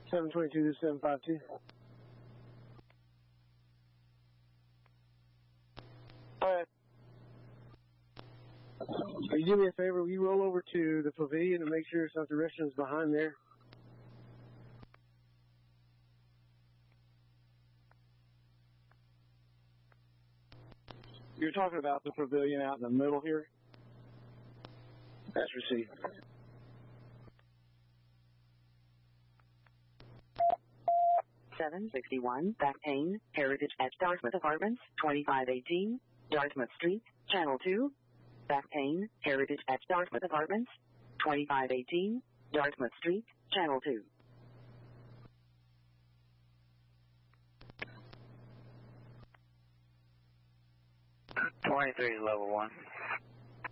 722 to 752. Alright. Will you do me a favor? Will you roll over to the pavilion and make sure South Direction is behind there? You're talking about the pavilion out in the middle here? That's received. (761) Back Payne, Heritage at Dartmouth Apartments, 2518, Dartmouth Street, Channel 2. Back Payne, Heritage at Dartmouth Apartments, 2518, Dartmouth Street, Channel 2. (23) Level 1.